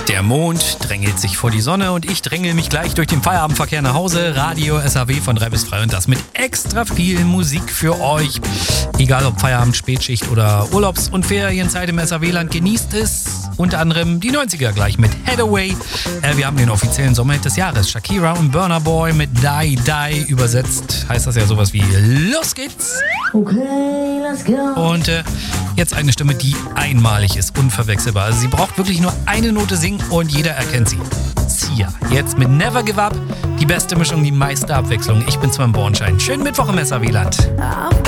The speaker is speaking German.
Der Mond drängelt sich vor die Sonne und ich drängel mich gleich durch den Feierabendverkehr nach Hause. Radio SAW von 3 bis 3 und das mit extra viel Musik für euch. Egal ob Feierabend, Spätschicht oder Urlaubs- und Ferienzeit im SAW-Land, genießt es. Unter anderem die 90er gleich mit Hathaway. Wir haben den offiziellen Sommerhit des Jahres. Shakira und Burna Boy mit Die Die. Übersetzt heißt das ja sowas wie Los geht's. Okay, let's go. Und jetzt eine Stimme, die einmalig ist, unverwechselbar. Also sie braucht wirklich nur eine Note singen und jeder erkennt sie. Sia, jetzt mit Never Give Up. Die beste Mischung, die meiste Abwechslung. Ich bin Sven Bornschein. Schönen Mittwoch im SAW-Land.